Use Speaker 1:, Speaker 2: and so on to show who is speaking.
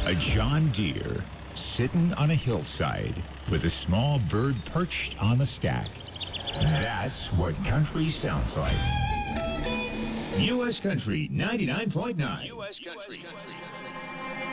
Speaker 1: A John Deere sitting on a hillside with a small bird perched on the stack. That's what country sounds like. U.S. Country 99.9. U.S. Country.